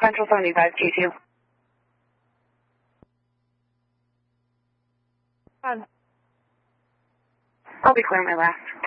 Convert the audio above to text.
Central 75, K2. I'll be clear my last.